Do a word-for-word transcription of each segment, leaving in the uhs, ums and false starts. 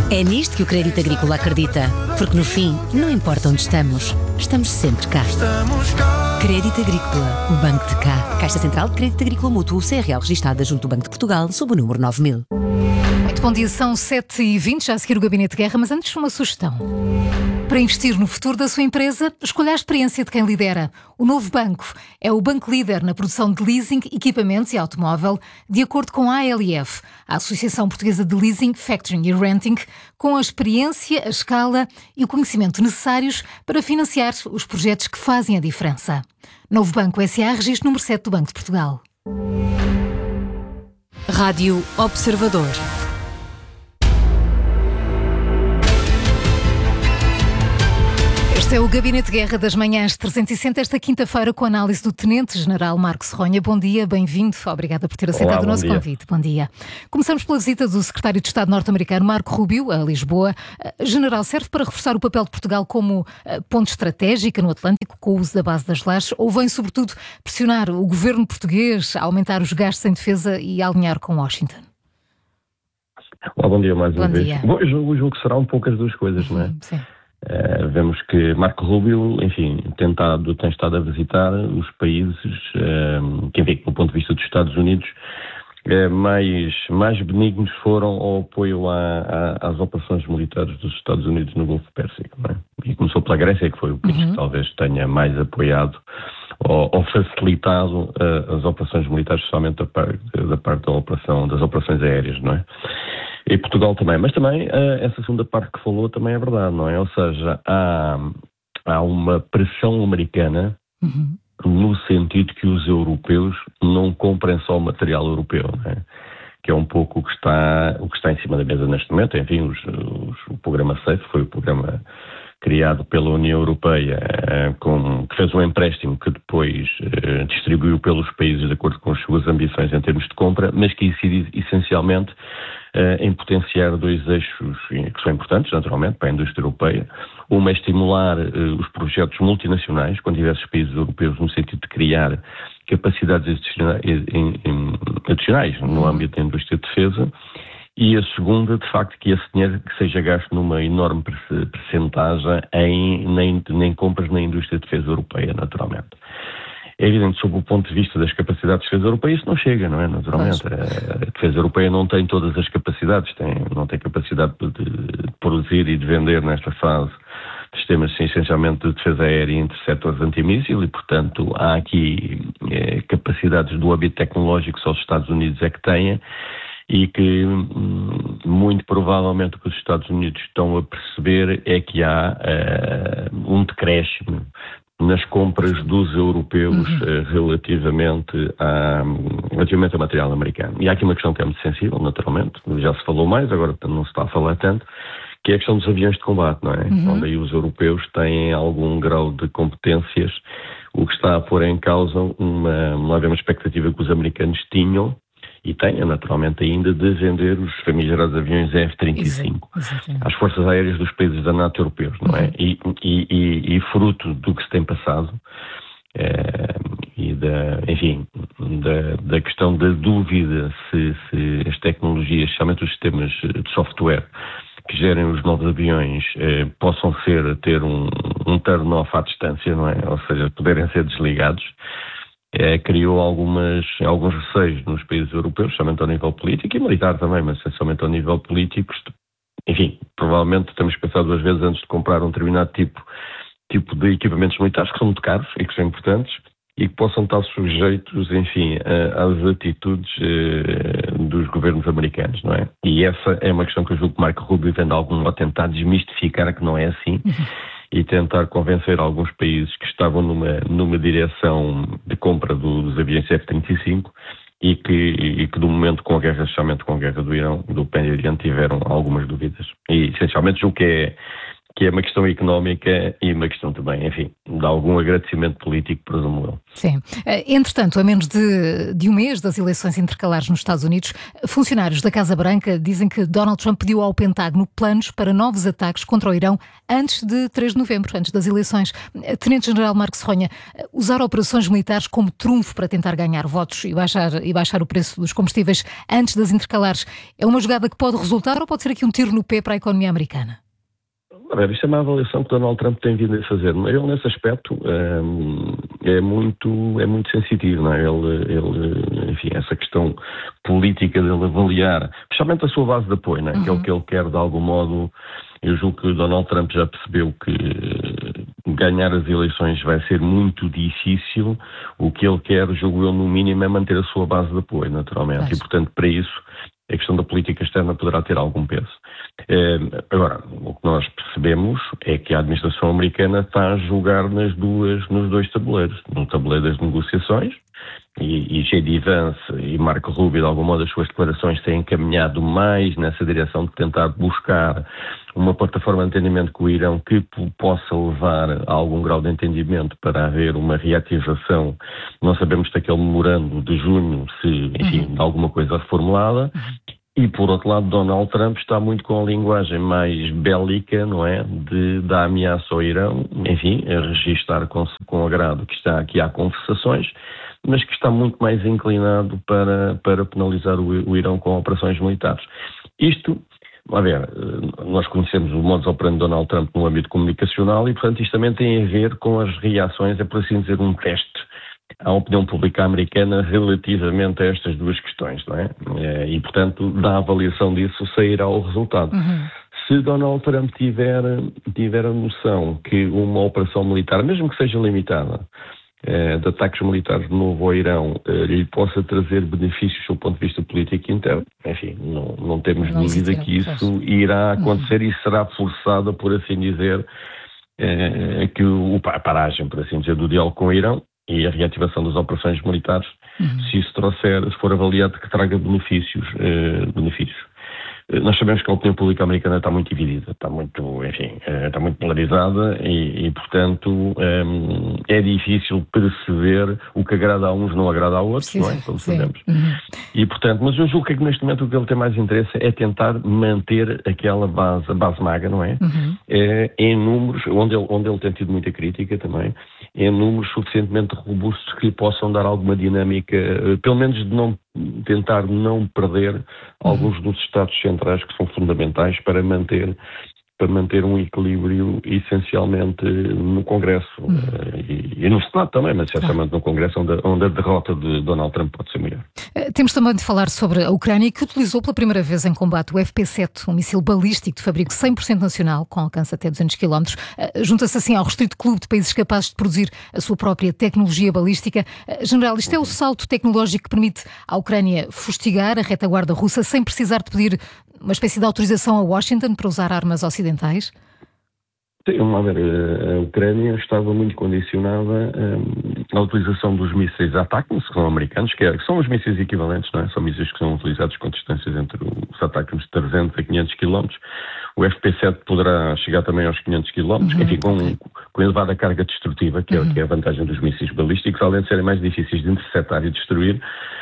É nisto que o Crédito Agrícola acredita, porque no fim, não importa onde estamos, estamos sempre cá. Crédito Agrícola, o Banco de Cá. Caixa Central de Crédito Agrícola Mútuo, C R L registada junto do Banco de Portugal, sob o número nove mil. Muito bom dia, são sete e vinte, já a seguir o Gabinete de Guerra, mas antes uma sugestão. Para investir no futuro da sua empresa, escolha a experiência de quem lidera. O Novo Banco é o banco líder na produção de leasing, equipamentos e automóvel, de acordo com a A L F, a Associação Portuguesa de Leasing, Factoring e Renting, com a experiência, a escala e o conhecimento necessários para financiar os projetos que fazem a diferença. Novo Banco S A, registro número sete do Banco de Portugal. Rádio Observador. Este é o Gabinete de Guerra das Manhãs trezentos e sessenta, esta quinta-feira, com a análise do Tenente-General Marco Serronha. Bom dia, bem-vindo. Obrigada por ter aceitado Olá, o nosso dia. convite. Bom dia. Começamos pela visita do Secretário de Estado norte-americano, Marco Rubio, a Lisboa. General, serve para reforçar o papel de Portugal como ponte estratégica no Atlântico, com o uso da base das lajes, ou vem, sobretudo, pressionar o governo português a aumentar os gastos em defesa e a alinhar com Washington? Olá, bom dia mais uma Bom vez. dia. Bom, eu julgo, julgo que será um pouco as duas coisas, não é? Sim. Uh, vemos que Marco Rubio, enfim, tentado, tem estado a visitar os países uh, que, enfim, do ponto de vista dos Estados Unidos, uh, mais, mais benignos foram ao apoio à, à, às operações militares dos Estados Unidos no Golfo Pérsico, não é? E começou pela Grécia, que foi o país Uhum. que talvez tenha mais apoiado ou, ou facilitado uh, as operações militares, especialmente da parte, da parte da operação, das operações aéreas, não é? E Portugal também, mas também essa segunda parte que falou também é verdade, não é? Ou seja, há, há uma pressão americana Uhum. no sentido que os europeus não comprem só o material europeu, não é? Que é um pouco o que está, o que está em cima da mesa neste momento. Enfim, os, os, o programa SAFE foi o programa criado pela União Europeia, eh, com, que fez um empréstimo que depois eh, distribuiu pelos países de acordo com as suas ambições em termos de compra, mas que incide essencialmente eh, em potenciar dois eixos que são importantes, naturalmente, para a indústria europeia. Uma é estimular eh, os projetos multinacionais com diversos países europeus no sentido de criar capacidades adicionais, adicionais no âmbito da indústria de defesa. E a segunda, de facto, que esse dinheiro que seja gasto numa enorme percentagem em, em, em compras na indústria de defesa europeia, naturalmente. É evidente, sob o ponto de vista das capacidades de defesa europeia, isso não chega, não é? Naturalmente. A defesa europeia não tem todas as capacidades, tem, não tem capacidade de, de produzir e de vender nesta fase sistemas, essencialmente, de defesa aérea entre setores antimíssil e, portanto, há aqui é, capacidades do âmbito tecnológico que só os Estados Unidos é que têm, e que muito provavelmente o que os Estados Unidos estão a perceber é que há uh, um decréscimo nas compras dos europeus uhum. uh, relativamente, a, relativamente ao material americano. E há aqui uma questão que é muito sensível, naturalmente, já se falou mais, agora não se está a falar tanto, que é a questão dos aviões de combate, não é? Uhum. Onde aí os europeus têm algum grau de competências, o que está a pôr em causa uma, uma, uma expectativa que os americanos tinham, e tenha, naturalmente, ainda de vender os famigerados aviões F trinta e cinco Exato. às forças aéreas dos países da NATO europeus, não é? Uhum. E, e, e, e fruto do que se tem passado, é, e da, enfim, da, da questão da dúvida se, se as tecnologias, especialmente os sistemas de software que gerem os novos aviões, eh, possam ser, ter um, um turn-off à distância, não é? Ou seja, poderem ser desligados. É, criou algumas, alguns receios nos países europeus, especialmente ao nível político e militar também, mas essencialmente ao nível político. Enfim, provavelmente temos que pensar duas vezes antes de comprar um determinado tipo, tipo de equipamentos militares que são muito caros e que são importantes e que possam estar sujeitos, enfim, às atitudes uh, dos governos americanos, não é? E essa é uma questão que eu julgo que Marco Rubio tem de algum modo tentar desmistificar que não é assim. E tentar convencer alguns países que estavam numa, numa direção de compra do, dos aviões F trinta e cinco e que, e que, do momento, com a guerra, especialmente com a guerra do Irão, do Médio Oriente, tiveram algumas dúvidas. E, essencialmente, o que é, que é uma questão económica e uma questão também, enfim, de algum agradecimento político, presumo eu. Sim. Entretanto, a menos de, de um mês das eleições intercalares nos Estados Unidos, funcionários da Casa Branca dizem que Donald Trump pediu ao Pentágono planos para novos ataques contra o Irão antes de três de novembro, antes das eleições. Tenente-General Marcos Serronha, usar operações militares como trunfo para tentar ganhar votos e baixar, e baixar o preço dos combustíveis antes das intercalares é uma jogada que pode resultar ou pode ser aqui um tiro no pé para a economia americana? Isto é uma avaliação que Donald Trump tem vindo a fazer, mas ele nesse aspecto é, é, muito, é muito sensitivo, não é? Ele, ele, enfim, essa questão política dele avaliar, especialmente a sua base de apoio, não é? Uhum. Que é o que ele quer de algum modo. Eu julgo que Donald Trump já percebeu que ganhar as eleições vai ser muito difícil. O que ele quer, julgo eu, no mínimo, é manter a sua base de apoio, naturalmente. Mas... E, portanto, para isso, a questão da política externa poderá ter algum peso. É, agora, o que nós percebemos é que a administração americana está a jogar nas duas, nos dois tabuleiros. No tabuleiro das negociações, e, e J D Vance e Marco Rubio, de algum modo, as suas declarações têm caminhado mais nessa direção de tentar buscar uma plataforma de entendimento com o Irão que p- possa levar a algum grau de entendimento para haver uma reativação. Não sabemos se aquele memorando de junho, se, enfim, uhum. alguma coisa reformulada. Uhum. E, por outro lado, Donald Trump está muito com a linguagem mais bélica, não é? De, da ameaça ao Irão, enfim, a registar com, com agrado que está aqui há conversações, mas que está muito mais inclinado para, para penalizar o, o Irão com operações militares. Isto, a ver, nós conhecemos o modus operandi de Donald Trump no âmbito comunicacional e, portanto, isto também tem a ver com as reações, é por assim dizer, um teste à opinião pública americana relativamente a estas duas questões, não é? E, portanto, da avaliação disso sairá o resultado. Uhum. Se Donald Trump tiver, tiver a noção que uma operação militar, mesmo que seja limitada, eh, de ataques militares de novo ao Irão, eh, lhe possa trazer benefícios do ponto de vista político interno, enfim, não, não temos não dúvida que isso irá acontecer uhum. e será forçada, por assim dizer, eh, que o, a paragem, por assim dizer, do diálogo com o Irão e a reativação das operações militares, uhum. se isso trouxer, se for avaliado que traga benefícios, eh, benefícios. Nós sabemos que a opinião pública americana está muito dividida, está muito, enfim, está muito polarizada e, e portanto, é, é difícil perceber o que agrada a uns não agrada a outros, sim, não é? Como sabemos. Uhum. E, portanto, mas eu julgo que neste momento o que ele tem mais interesse é tentar manter aquela base, a base maga, não é? Uhum. É em números, onde ele, onde ele tem tido muita crítica também, em números suficientemente robustos que lhe possam dar alguma dinâmica, pelo menos de não tentar não perder alguns dos estados centrais que são fundamentais para manter, para manter um equilíbrio essencialmente no Congresso uhum. e, e no Senado também, mas essencialmente no Congresso onde, onde a derrota de Donald Trump pode ser maior. Temos também de falar sobre a Ucrânia, que utilizou pela primeira vez em combate o F P sete, um míssil balístico de fabrico cem por cento nacional, com alcance até duzentos quilómetros. Junta-se assim ao restrito clube de países capazes de produzir a sua própria tecnologia balística. General, isto é o salto tecnológico que permite à Ucrânia fustigar a retaguarda russa sem precisar de pedir uma espécie de autorização a Washington para usar armas ocidentais? Sim, vamos ver, a Ucrânia estava muito condicionada à utilização dos mísseis ATACMS, que são americanos, que, é, que são os mísseis equivalentes, não é? São mísseis que são utilizados com distâncias entre os ATACMS de trezentos a quinhentos quilómetros. O F P sete poderá chegar também aos quinhentos quilómetros, uhum, enfim, com, okay. com elevada carga destrutiva, que é, uhum. que é a vantagem dos mísseis balísticos, além de serem mais difíceis de interceptar e destruir.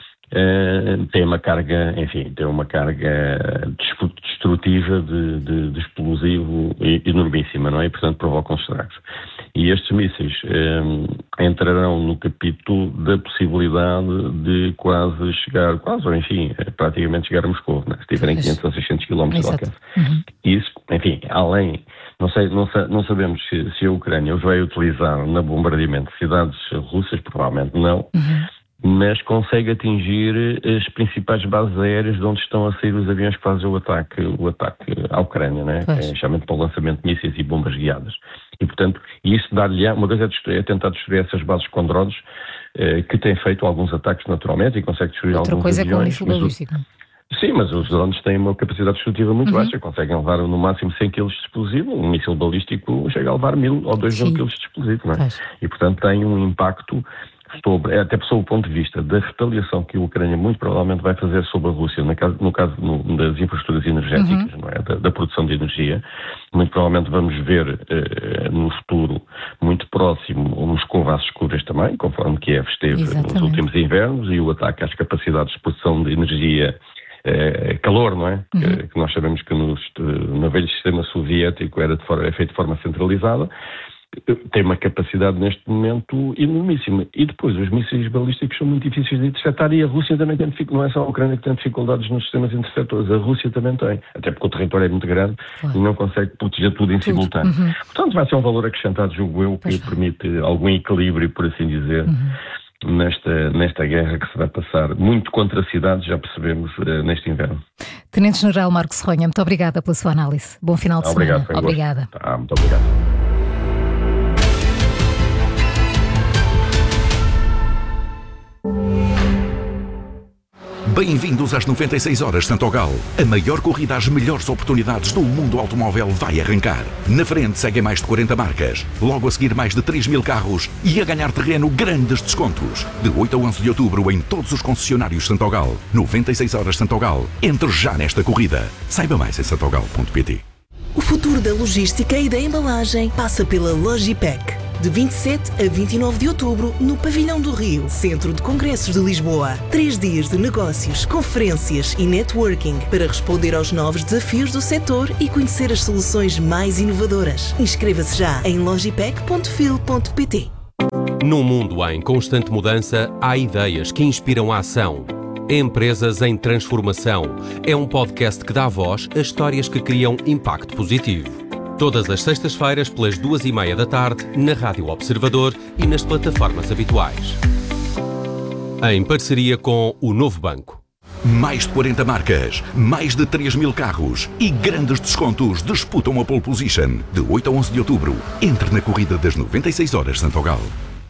Uh, tem uma carga, enfim, tem uma carga destrutiva de, de, de explosivo enormíssima, não é? E, portanto, provocam estragos. E estes mísseis um, entrarão no capítulo da possibilidade de quase chegar, quase, ou enfim, praticamente chegar a Moscou, né? Se tiverem quinhentos ou seiscentos quilómetros de alcance. Uhum. Isso, enfim, além, não sei, não, não sabemos se, se a Ucrânia os vai utilizar no bombardeamento de cidades russas, provavelmente não. Uhum. Mas consegue atingir as principais bases aéreas de onde estão a sair os aviões que fazem o ataque, o ataque à Ucrânia, né? É, chamamente para o lançamento de mísseis e bombas guiadas. E, portanto, isso dá-lhe, uma coisa é, destruir, é tentar destruir essas bases com drones, eh, que têm feito alguns ataques naturalmente e consegue destruir Outra alguns aviões. Outra coisa é com o míssil balístico. Sim, mas os drones têm uma capacidade destrutiva muito uhum. baixa, conseguem levar no máximo cem quilos de explosivo, um míssil balístico chega a levar mil ou dois mil quilos de explosivo, não é? E, portanto, tem um impacto sobre, até sob o ponto de vista da retaliação que a Ucrânia muito provavelmente vai fazer sobre a Rússia, no caso, no caso no, das infraestruturas energéticas, uhum. não é? da, da produção de energia, muito provavelmente vamos ver eh, no futuro muito próximo o Moscou às escuras também, conforme Kiev esteve Exatamente. Nos últimos invernos, e o ataque às capacidades de produção de energia, eh, calor, não é? Uhum. Que, que nós sabemos que nos, no velho sistema soviético era, de forma, era feito de forma centralizada. Tem uma capacidade neste momento enormíssima. E depois os mísseis balísticos são muito difíceis de interceptar, e a Rússia também tem dificuldades. Não é só a Ucrânia que tem dificuldades nos sistemas interceptores, a Rússia também tem. Até porque o território é muito grande claro. E não consegue proteger tudo em tudo. simultâneo. Uhum. Portanto, vai ser um valor acrescentado, julgo eu, que pois permite vai. algum equilíbrio, por assim dizer, uhum. nesta, nesta guerra que se vai passar muito contra a cidade, já percebemos, uh, neste inverno. Tenente-General Marco Serronha, muito obrigada pela sua análise. Bom final de obrigado, semana. Obrigada. Tá, muito obrigado. Bem-vindos às noventa e seis horas Santogal. A maior corrida às melhores oportunidades do mundo automóvel vai arrancar. Na frente seguem mais de quarenta marcas, logo a seguir mais de três mil carros e a ganhar terreno grandes descontos. De oito a onze de outubro em todos os concessionários Santogal. noventa e seis horas Santogal. Entre já nesta corrida. Saiba mais em santogal ponto pt. O futuro da logística e da embalagem passa pela Logipec. De vinte e sete a vinte e nove de outubro, no Pavilhão do Rio, Centro de Congressos de Lisboa. Três dias de negócios, conferências e networking para responder aos novos desafios do setor e conhecer as soluções mais inovadoras. Inscreva-se já em logipec ponto fil ponto pt. Num mundo em constante mudança, há ideias que inspiram a ação. Empresas em Transformação é um podcast que dá voz a histórias que criam impacto positivo. Todas as sextas-feiras, pelas duas e meia da tarde, na Rádio Observador e nas plataformas habituais. Em parceria com o Novo Banco. Mais de quarenta marcas, mais de três mil carros e grandes descontos disputam a pole position. De oito a onze de outubro, entre na corrida das noventa e seis horas Santogal.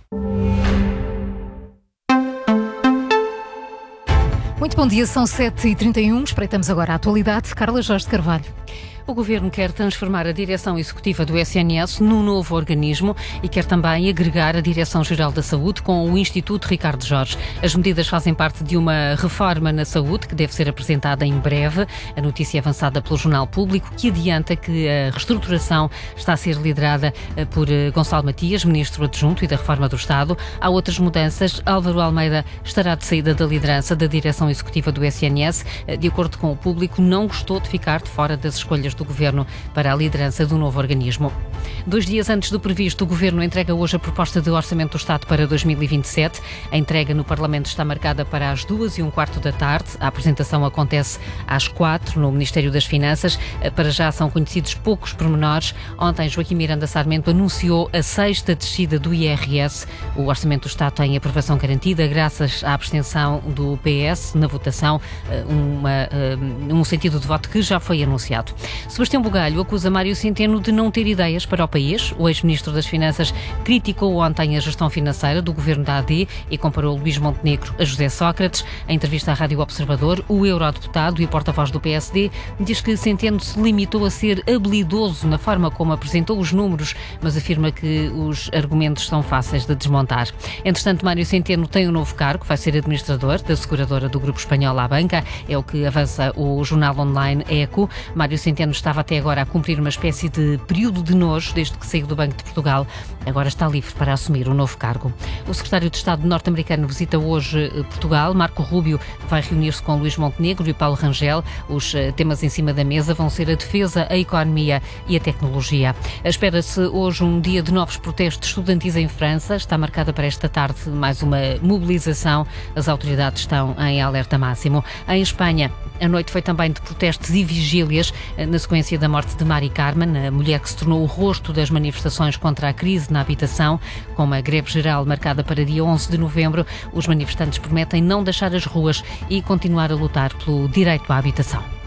Muito bom dia, são sete e trinta e um, espreitamos agora a atualidade. Carla Jorge de Carvalho. O Governo quer transformar a direção executiva do S N S num novo organismo e quer também agregar a Direção-Geral da Saúde com o Instituto Ricardo Jorge. As medidas fazem parte de uma reforma na saúde que deve ser apresentada em breve. A notícia é avançada pelo Jornal Público, que adianta que a reestruturação está a ser liderada por Gonçalo Matias, Ministro Adjunto e da Reforma do Estado. Há outras mudanças. Álvaro Almeida estará de saída da liderança da Direção Executiva do S N S. De acordo com o Público, não gostou de ficar de fora das escolhas do Governo para a liderança do novo organismo. Dois dias antes do previsto, o Governo entrega hoje a proposta de Orçamento do Estado para dois mil e vinte e sete. A entrega no Parlamento está marcada para as duas e um quarto da tarde. A apresentação acontece às quatro no Ministério das Finanças. Para já são conhecidos poucos pormenores. Ontem, Joaquim Miranda Sarmento anunciou a sexta descida do I R S. O Orçamento do Estado tem aprovação garantida graças à abstenção do P S na votação, uma, um sentido de voto que já foi anunciado. Sebastião Bugalho acusa Mário Centeno de não ter ideias para o país. O ex-ministro das Finanças criticou ontem a gestão financeira do governo da A D e comparou Luís Montenegro a José Sócrates. Em entrevista à Rádio Observador, o eurodeputado e porta-voz do P S D diz que Centeno se limitou a ser habilidoso na forma como apresentou os números, mas afirma que os argumentos são fáceis de desmontar. Entretanto, Mário Centeno tem um novo cargo, vai ser administrador da seguradora do grupo espanhol à banca, é o que avança o jornal online Eco. Mário Centeno estava até agora a cumprir uma espécie de período de nojo desde que saiu do Banco de Portugal. Agora está livre para assumir o novo cargo. O secretário de Estado norte-americano visita hoje Portugal. Marco Rubio vai reunir-se com Luís Montenegro e Paulo Rangel. Os temas em cima da mesa vão ser a defesa, a economia e a tecnologia. Espera-se hoje um dia de novos protestos estudantis em França. Está marcada para esta tarde mais uma mobilização. As autoridades estão em alerta máximo. Em Espanha, a noite foi também de protestos e vigílias na sequência da morte de Mari Carmen, a mulher que se tornou o rosto das manifestações contra a crise na habitação. Com uma greve geral marcada para dia onze de novembro, os manifestantes prometem não deixar as ruas e continuar a lutar pelo direito à habitação.